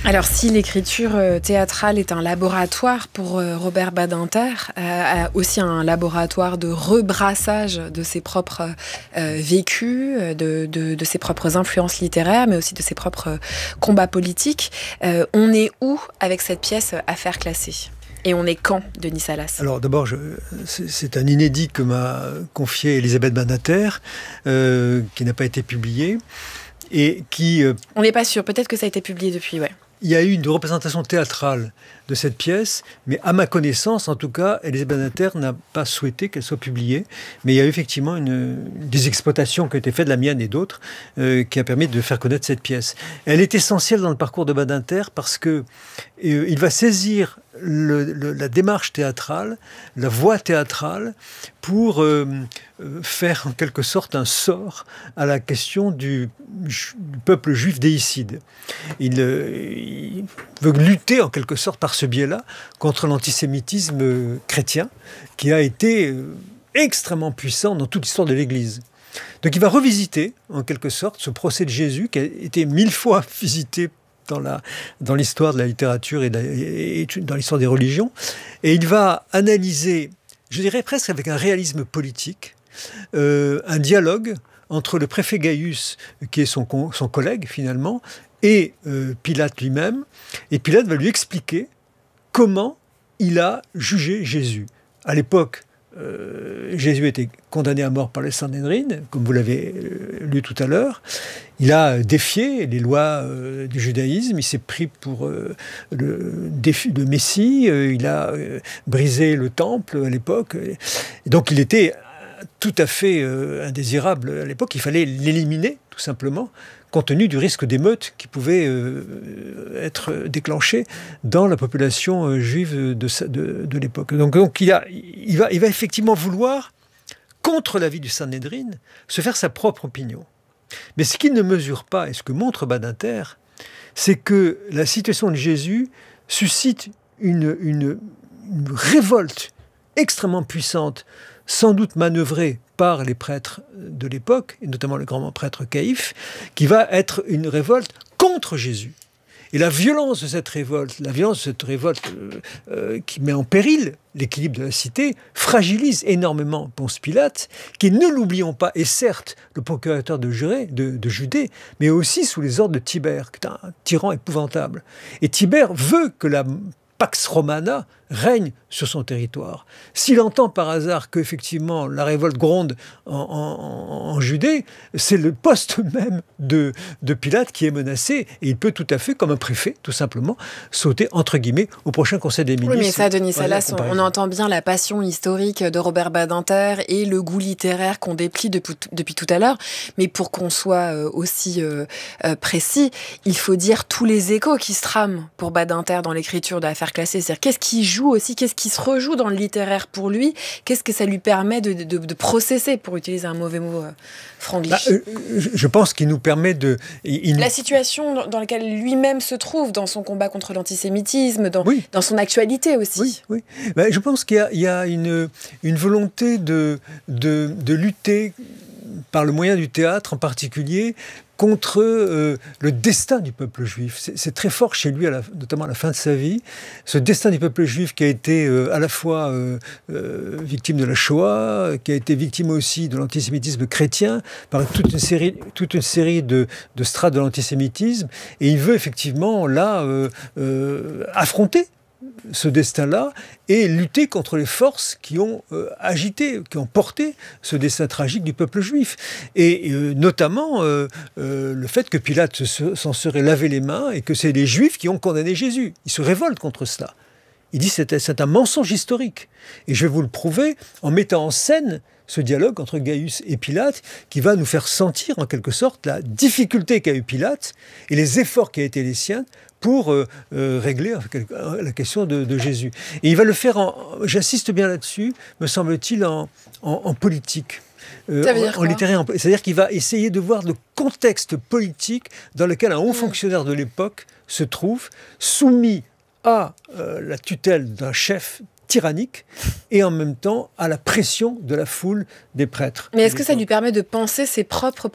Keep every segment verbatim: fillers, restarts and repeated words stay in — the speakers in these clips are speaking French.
Alors, si l'écriture euh, théâtrale est un laboratoire pour euh, Robert Badinter, euh, aussi un laboratoire de rebrassage de ses propres euh, vécus, de, de, de ses propres influences littéraires, mais aussi de ses propres euh, combats politiques, euh, on est où avec cette pièce Affaires classées ? Et on est quand, Denis Salas ? Alors d'abord, je, c'est, c'est un inédit que m'a confié Elisabeth Badinter, euh, qui n'a pas été publié, et qui... Euh, on n'est pas sûr, peut-être que ça a été publié depuis, ouais. Il y a eu une représentation théâtrale de cette pièce, mais à ma connaissance, en tout cas, Elisabeth Badinter n'a pas souhaité qu'elle soit publiée. Mais il y a eu effectivement une, des exploitations qui ont été faites, de la mienne et d'autres, euh, qui a permis de faire connaître cette pièce. Elle est essentielle dans le parcours de Badinter parce que euh, il va saisir le, le, la démarche théâtrale, la voix théâtrale, pour euh, faire en quelque sorte un sort à la question du, du peuple juif déicide. Il, euh, il veut lutter en quelque sorte par ce biais-là contre l'antisémitisme chrétien qui a été euh, extrêmement puissant dans toute l'histoire de l'Église. Donc il va revisiter en quelque sorte ce procès de Jésus qui a été mille fois visité dans, la, dans l'histoire de la littérature et, de la, et dans l'histoire des religions, et il va analyser, je dirais presque avec un réalisme politique, euh, un dialogue entre le préfet Gaius, qui est son, son collègue finalement, et euh, Pilate lui-même. Et Pilate va lui expliquer comment il a jugé Jésus. À l'époque, euh, Jésus était condamné à mort par le Sanhédrin, comme vous l'avez euh, lu tout à l'heure. Il a défié les lois euh, du judaïsme, il s'est pris pour euh, le, défi, le Messie, euh, il a euh, brisé le temple à l'époque. Et donc il était tout à fait euh, indésirable à l'époque, il fallait l'éliminer tout simplement, compte tenu du risque d'émeute qui pouvait euh, être déclenché dans la population euh, juive de, de, de l'époque. Donc, donc il, a, il, va, il va effectivement vouloir, contre l'avis du Sanhédrin, se faire sa propre opinion. Mais ce qu'il ne mesure pas, et ce que montre Badinter, c'est que la situation de Jésus suscite une, une, une révolte extrêmement puissante, sans doute manœuvrée par les prêtres de l'époque, et notamment le grand prêtre Caïphe, qui va être une révolte contre Jésus. Et la violence de cette révolte, la violence de cette révolte euh, euh, qui met en péril l'équilibre de la cité, fragilise énormément Ponce Pilate, qui, ne l'oublions pas, est certes le procurateur de, Jurée, de, de Judée, mais aussi sous les ordres de Tibère, qui est un tyran épouvantable. Et Tibère veut que la Pax Romana règne sur son territoire. S'il entend par hasard qu'effectivement la révolte gronde en, en, en Judée, c'est le poste même de, de Pilate qui est menacé, et il peut tout à fait, comme un préfet, tout simplement, sauter, entre guillemets, au prochain Conseil des ministres. Oui, mais ça, Denis Salas, on, on entend bien la passion historique de Robert Badinter et le goût littéraire qu'on déplie depuis, depuis tout à l'heure, mais pour qu'on soit aussi euh, précis, il faut dire tous les échos qui se trament pour Badinter dans l'écriture d'Affaires classées, c'est-à-dire qu'est-ce qui joue aussi, qu'est-ce qui se rejoue dans le littéraire pour lui, qu'est-ce que ça lui permet de, de, de processer, pour utiliser un mauvais mot euh, franglish. Bah, euh, je pense qu'il nous permet de... Il... La situation dans laquelle lui-même se trouve, dans son combat contre l'antisémitisme, dans, oui. dans son actualité aussi. Oui, oui. Bah, je pense qu'il y a, il y a une, une volonté de, de, de lutter, par le moyen du théâtre en particulier, contre euh, le destin du peuple juif. C'est, c'est très fort chez lui, à la, notamment à la fin de sa vie, ce destin du peuple juif qui a été euh, à la fois euh, euh, victime de la Shoah, qui a été victime aussi de l'antisémitisme chrétien, par toute une série, toute une série de, de strates de l'antisémitisme, et il veut effectivement là euh, euh, affronter ce destin-là et lutter contre les forces qui ont euh, agité, qui ont porté ce destin tragique du peuple juif. Et euh, notamment euh, euh, le fait que Pilate se, s'en serait lavé les mains et que c'est les Juifs qui ont condamné Jésus. Il se révolte contre cela. Il dit que c'est, c'est un mensonge historique. Et je vais vous le prouver en mettant en scène ce dialogue entre Gaius et Pilate qui va nous faire sentir en quelque sorte la difficulté qu'a eu Pilate et les efforts qui ont été les siens pour euh, euh, régler la question de, de Jésus. Et il va le faire, en, j'insiste bien là-dessus, me semble-t-il, en, en, en politique. Euh, Ça veut dire en, en littéraire, c'est-à-dire qu'il va essayer de voir le contexte politique dans lequel un haut mmh. fonctionnaire de l'époque se trouve, soumis à euh, la tutelle d'un chef tyrannique et en même temps à la pression de la foule des prêtres. Mais est-ce que ça lui permet de penser ses propres positions ?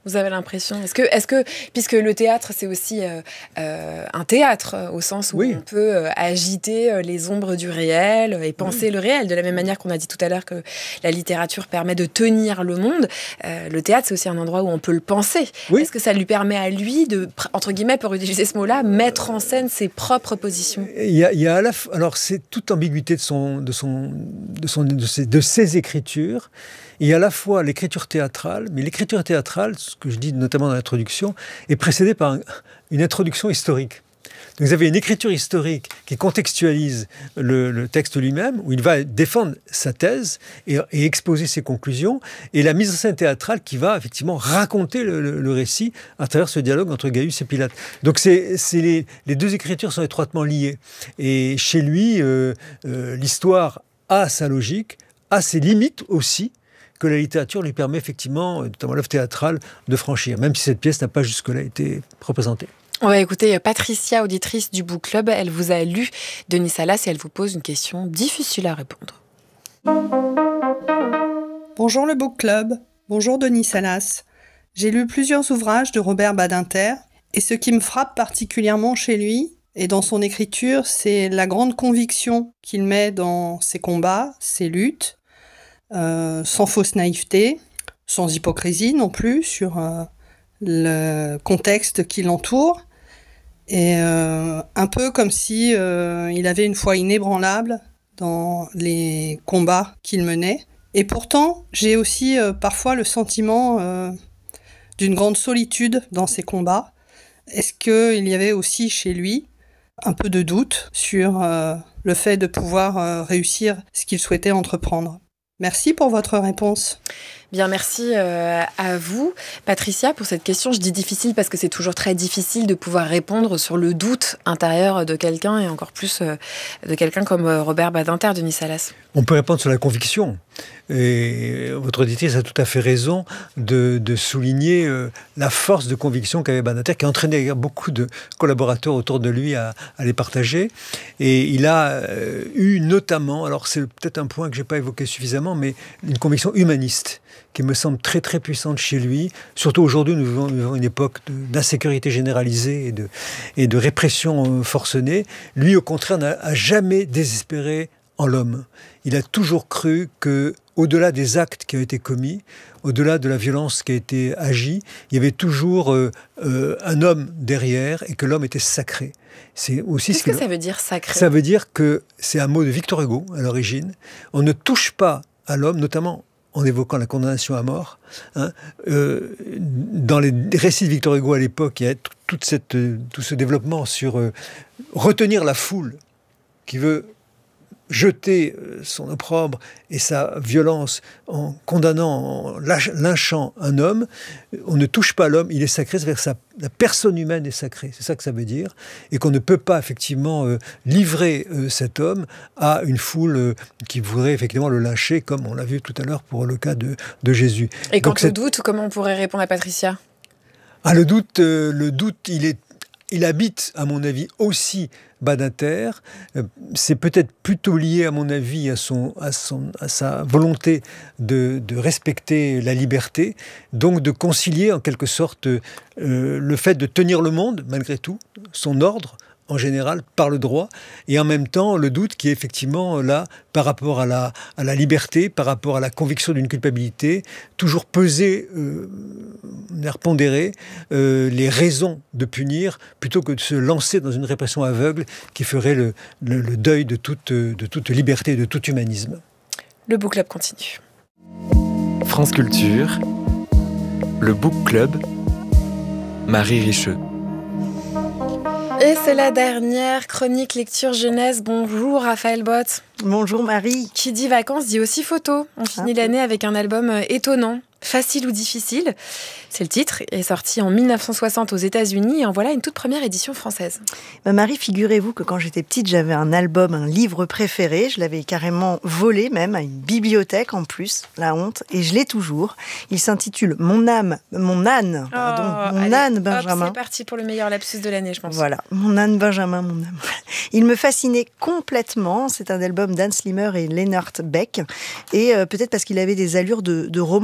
Vous avez l'impression, est-ce que, est-ce que, puisque le théâtre, c'est aussi euh, euh, un théâtre, euh, au sens où oui. on peut euh, agiter euh, les ombres du réel et penser oui. le réel, de la même manière qu'on a dit tout à l'heure que la littérature permet de tenir le monde, euh, le théâtre, c'est aussi un endroit où on peut le penser. Oui. Est-ce que ça lui permet à lui de, entre guillemets, pour utiliser ce mot-là, mettre en scène ses propres positions ? Il y a, il y a à la f... Alors, c'est toute ambiguïté de, son, de, son, de, son, de, ses, de ses écritures. Il y a à la fois l'écriture théâtrale, mais l'écriture théâtrale, ce que je dis notamment dans l'introduction, est précédée par un, une introduction historique. Donc vous avez une écriture historique qui contextualise le, le texte lui-même, où il va défendre sa thèse et, et exposer ses conclusions, et la mise en scène théâtrale qui va effectivement raconter le, le, le récit à travers ce dialogue entre Gaius et Pilate. Donc c'est, c'est les, les deux écritures sont étroitement liées. Et chez lui, euh, euh, l'histoire a sa logique, a ses limites aussi, que la littérature lui permet effectivement, notamment l'œuvre théâtrale, de franchir, même si cette pièce n'a pas jusque-là été représentée. On va écouter Patricia, auditrice du Book Club. Elle vous a lu Denis Salas et elle vous pose une question difficile à répondre. Bonjour le Book Club, bonjour Denis Salas. J'ai lu plusieurs ouvrages de Robert Badinter et ce qui me frappe particulièrement chez lui et dans son écriture, c'est la grande conviction qu'il met dans ses combats, ses luttes, Euh, sans fausse naïveté, sans hypocrisie non plus sur euh, le contexte qui l'entoure, et euh, un peu comme si euh, il avait une foi inébranlable dans les combats qu'il menait. Et pourtant, j'ai aussi euh, parfois le sentiment euh, d'une grande solitude dans ces combats. Est-ce qu'il y avait aussi chez lui un peu de doute sur euh, le fait de pouvoir euh, réussir ce qu'il souhaitait entreprendre ? Merci pour votre réponse. Bien, merci euh, à vous, Patricia, pour cette question. Je dis difficile parce que c'est toujours très difficile de pouvoir répondre sur le doute intérieur de quelqu'un et encore plus euh, de quelqu'un comme euh, Robert Badinter, Denis Salas. On peut répondre sur la conviction. Et votre auditrice a tout à fait raison de, de souligner euh, la force de conviction qu'avait Badinter, qui a entraîné beaucoup de collaborateurs autour de lui à, à les partager. Et il a euh, eu notamment, alors c'est peut-être un point que je n'ai pas évoqué suffisamment, mais une conviction humaniste qui me semble très très puissante chez lui. Surtout aujourd'hui, nous vivons, nous vivons une époque de, d'insécurité généralisée et de, et de répression forcenée. Lui, au contraire, n'a jamais désespéré en l'homme. Il a toujours cru que, au-delà des actes qui ont été commis, au-delà de la violence qui a été agie, il y avait toujours euh, euh, un homme derrière et que l'homme était sacré. C'est aussi Qu'est-ce ce que, que ça veut dire sacré ? Ça veut dire que c'est un mot de Victor Hugo à l'origine. On ne touche pas à l'homme, notamment en évoquant la condamnation à mort. Hein, euh, dans les récits de Victor Hugo à l'époque, il y a toute cette, tout ce développement sur euh, retenir la foule qui veut jeter son opprobre et sa violence en condamnant, en lynchant un homme. On ne touche pas l'homme, il est sacré, c'est-à-dire que sa, la personne humaine est sacrée, c'est ça que ça veut dire, et qu'on ne peut pas effectivement euh, livrer euh, cet homme à une foule euh, qui voudrait effectivement le lyncher, comme on l'a vu tout à l'heure pour le cas de, de Jésus. Et quant au doute, comment on pourrait répondre à Patricia ? Ah, le doute, euh, le doute, il est Il habite, à mon avis, aussi Badinter. C'est peut-être plutôt lié, à mon avis, à, son, à, son, à sa volonté de, de respecter la liberté, donc de concilier en quelque sorte euh, le fait de tenir le monde, malgré tout, son ordre, en général, par le droit, et en même temps le doute qui est effectivement là, par rapport à la, à la liberté, par rapport à la conviction d'une culpabilité, toujours peser, euh, pondérer euh, les raisons de punir, plutôt que de se lancer dans une répression aveugle qui ferait le, le, le deuil de toute, de toute liberté, de tout humanisme. Le Book Club continue. France Culture, le Book Club, Marie Richeux. Et c'est la dernière chronique lecture jeunesse. Bonjour Raphaël Bott. Bonjour Marie. Qui dit vacances dit aussi photo. On finit ah, l'année avec un album étonnant. Facile ou difficile, c'est le titre, est sorti en dix-neuf cent soixante aux États-Unis et en voilà une toute première édition française. Bah Marie, figurez-vous que quand j'étais petite, j'avais un album, un livre préféré. Je l'avais carrément volé même à une bibliothèque en plus, la honte, et je l'ai toujours. Il s'intitule Mon âme, mon âne, pardon, oh, mon allez, âne Benjamin. Hop, c'est parti pour le meilleur lapsus de l'année, je pense. Voilà, Mon âne Benjamin, mon âme. Il me fascinait complètement. C'est un album d'Anne Slimmer et Leonard Beck, et euh, peut-être parce qu'il avait des allures de, de roman photo.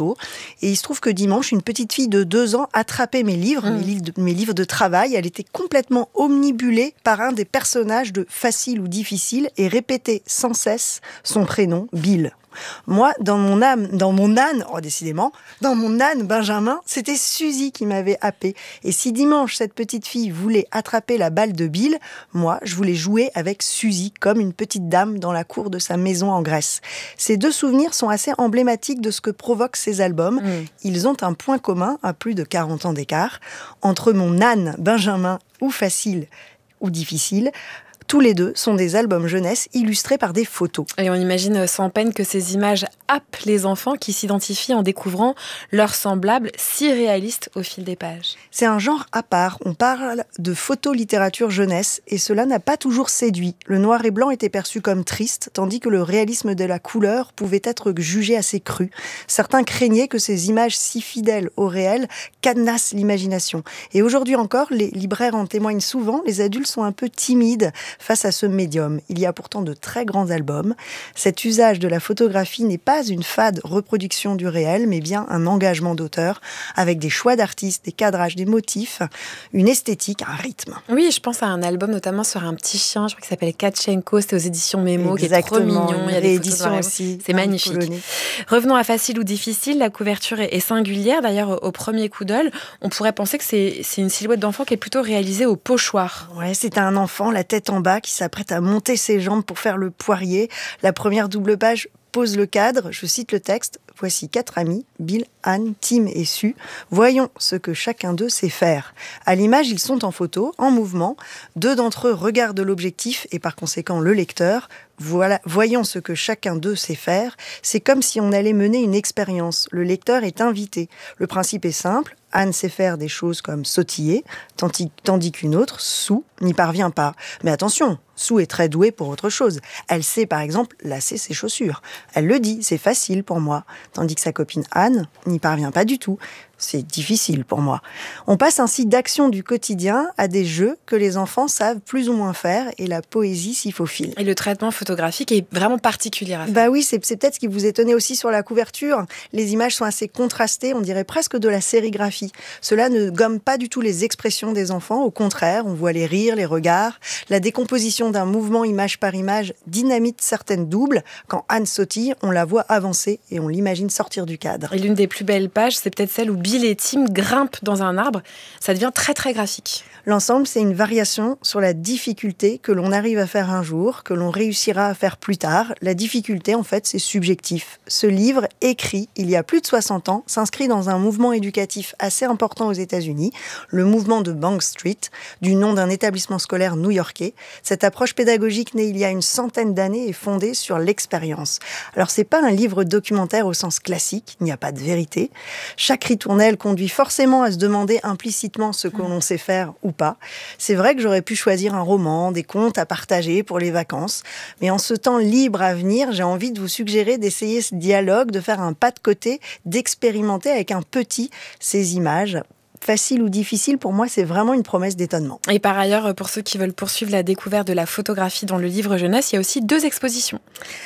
photos. Et il se trouve que dimanche, une petite fille de deux ans attrapait mes livres, mmh. mes, livres de, mes livres de travail. Elle était complètement omnibulée par un des personnages de Facile ou Difficile et répétait sans cesse son prénom, Bill. Moi, dans mon âme, dans mon âne, oh décidément, dans mon âne Benjamin, c'était Suzy qui m'avait happé. Et si dimanche, cette petite fille voulait attraper la balle de Bill, moi, je voulais jouer avec Suzy, comme une petite dame dans la cour de sa maison en Grèce. Ces deux souvenirs sont assez emblématiques de ce que provoquent ces albums. Mmh. Ils ont un point commun, à plus de quarante ans d'écart, entre mon âne Benjamin ou Facile ou Difficile. Tous les deux sont des albums jeunesse illustrés par des photos. Et on imagine sans peine que ces images happent les enfants qui s'identifient en découvrant leurs semblables si réalistes au fil des pages. C'est un genre à part. On parle de photolittérature jeunesse et cela n'a pas toujours séduit. Le noir et blanc était perçu comme triste, tandis que le réalisme de la couleur pouvait être jugé assez cru. Certains craignaient que ces images si fidèles au réel cadenassent l'imagination. Et aujourd'hui encore, les libraires en témoignent souvent, les adultes sont un peu timides face à ce médium. Il y a pourtant de très grands albums. Cet usage de la photographie n'est pas une fade reproduction du réel, mais bien un engagement d'auteur, avec des choix d'artistes, des cadrages, des motifs, une esthétique, un rythme. Oui, je pense à un album notamment sur un petit chien, je crois qu'il s'appelle Katchenko, c'était aux éditions Mémo, Exactement, qui est trop mignon. Il y a des éditions aussi. C'est magnifique. Polonais. Revenons à Facile ou Difficile, la couverture est singulière. D'ailleurs, au premier coup d'œil, on pourrait penser que c'est, c'est une silhouette d'enfant qui est plutôt réalisée au pochoir. Ouais, c'est un enfant, la tête en bas, qui s'apprête à monter ses jambes pour faire le poirier. La première double page pose le cadre, je cite le texte. Voici quatre amis, Bill, Anne, Tim et Sue. Voyons ce que chacun d'eux sait faire. À l'image, ils sont en photo, en mouvement. Deux d'entre eux regardent l'objectif et par conséquent le lecteur. Voilà, voyons ce que chacun d'eux sait faire. C'est comme si on allait mener une expérience. Le lecteur est invité. Le principe est simple. Anne sait faire des choses comme sautiller, tandis, tandis qu'une autre, Sue, n'y parvient pas. Mais attention, Sue est très douée pour autre chose. Elle sait par exemple lasser ses chaussures. Elle le dit, c'est facile pour moi. Tandis que sa copine Anne n'y parvient pas du tout. C'est difficile pour moi. On passe ainsi d'action du quotidien à des jeux que les enfants savent plus ou moins faire et la poésie s'y faufile. Et le traitement photographique est vraiment particulier à faire. Bah oui, c'est, c'est peut-être ce qui vous étonnait aussi sur la couverture. Les images sont assez contrastées, on dirait presque de la sérigraphie. Cela ne gomme pas du tout les expressions des enfants. Au contraire, on voit les rires, les regards. La décomposition d'un mouvement image par image dynamite certaines doubles. Quand Anne sautille, on la voit avancer et on l'imagine sortir du cadre. Et l'une des plus belles pages, c'est peut-être celle où Bill et Tim grimpent dans un arbre. Ça devient très très graphique. L'ensemble, c'est une variation sur la difficulté que l'on arrive à faire un jour, que l'on réussira à faire plus tard. La difficulté, en fait, c'est subjectif. Ce livre, écrit il y a plus de soixante ans, s'inscrit dans un mouvement éducatif assez important aux États-Unis, le mouvement de Bank Street, du nom d'un établissement scolaire new-yorkais. Cette approche pédagogique née il y a une centaine d'années est fondée sur l'expérience. Alors, c'est pas un livre documentaire au sens classique, il n'y a pas de vérité. Chaque ritournelle conduit forcément à se demander implicitement ce que l'on sait faire ou pas. C'est vrai que j'aurais pu choisir un roman, des contes à partager pour les vacances, mais en ce temps libre à venir, j'ai envie de vous suggérer d'essayer ce dialogue, de faire un pas de côté, d'expérimenter avec un petit ces images. Facile ou difficile, pour moi, c'est vraiment une promesse d'étonnement. Et par ailleurs, pour ceux qui veulent poursuivre la découverte de la photographie dans le livre jeunesse, il y a aussi deux expositions.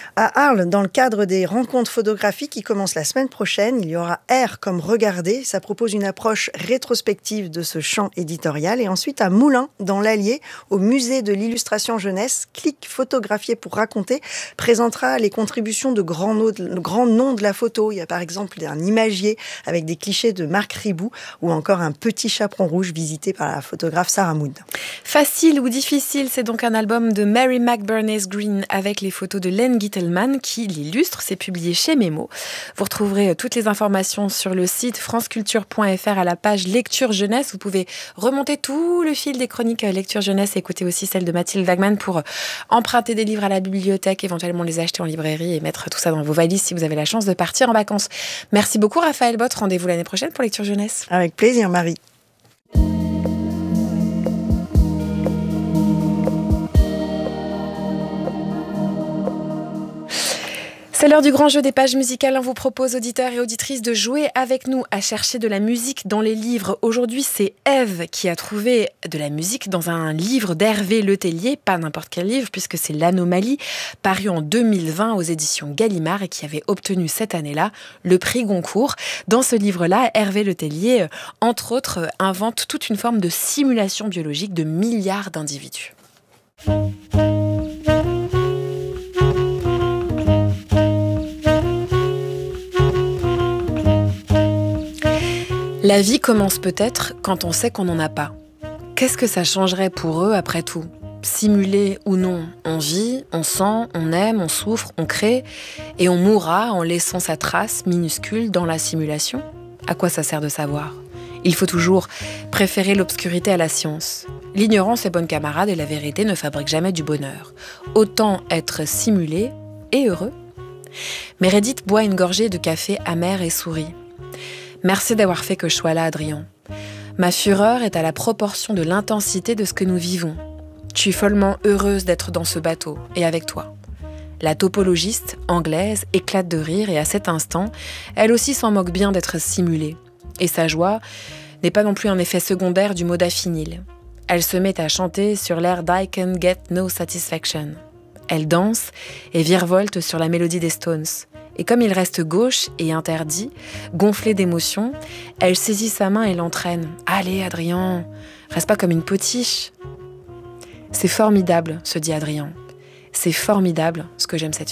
À Arles, dans le cadre des rencontres photographiques qui commencent la semaine prochaine, il y aura R comme regarder. Ça propose une approche rétrospective de ce champ éditorial. Et ensuite, à Moulins, dans l'Allier, au musée de l'illustration jeunesse, Clic photographier pour raconter présentera les contributions de grands noms de, grands noms de la photo. Il y a par exemple un imagier avec des clichés de Marc Ribou ou encore un petit chaperon rouge visité par la photographe Sarah Mood. Facile ou difficile, c'est donc un album de Mary McBurness Green avec les photos de Len Gittelman qui l'illustre. C'est publié chez Mémo. Vous retrouverez toutes les informations sur le site franceculture point f r à la page Lecture Jeunesse. Vous pouvez remonter tout le fil des chroniques Lecture Jeunesse et écouter aussi celle de Mathilde Wagman pour emprunter des livres à la bibliothèque, éventuellement les acheter en librairie et mettre tout ça dans vos valises si vous avez la chance de partir en vacances. Merci beaucoup Raphaël Bott. Rendez-vous l'année prochaine pour Lecture Jeunesse. Avec plaisir Marie. C'est l'heure du grand jeu des pages musicales. On vous propose, auditeurs et auditrices, de jouer avec nous à chercher de la musique dans les livres. Aujourd'hui, c'est Ève qui a trouvé de la musique dans un livre d'Hervé Letellier, pas n'importe quel livre, puisque c'est L'Anomalie, paru en deux mille vingt aux éditions Gallimard et qui avait obtenu cette année-là le prix Goncourt. Dans ce livre-là, Hervé Letellier, entre autres, invente toute une forme de simulation biologique de milliards d'individus. La vie commence peut-être quand on sait qu'on n'en a pas. Qu'est-ce que ça changerait pour eux après tout ? Simulé ou non, on vit, on sent, on aime, on souffre, on crée, et on mourra en laissant sa trace minuscule dans la simulation ? À quoi ça sert de savoir ? Il faut toujours préférer l'obscurité à la science. L'ignorance est bonne camarade et la vérité ne fabrique jamais du bonheur. Autant être simulé et heureux. Meredith boit une gorgée de café amer et sourit. Merci d'avoir fait que je sois là, Adrien. Ma fureur est à la proportion de l'intensité de ce que nous vivons. Je suis follement heureuse d'être dans ce bateau et avec toi. La topologiste, anglaise, éclate de rire et à cet instant, elle aussi s'en moque bien d'être simulée. Et sa joie n'est pas non plus un effet secondaire du modafinil. Elle se met à chanter sur l'air d'I Can Get No Satisfaction. Elle danse et virevolte sur la mélodie des Stones. Et comme il reste gauche et interdit, gonflé d'émotion, elle saisit sa main et l'entraîne. « Allez, Adrien, reste pas comme une potiche !» « C'est formidable, se dit Adrien. C'est formidable ce que j'aime cette fille. »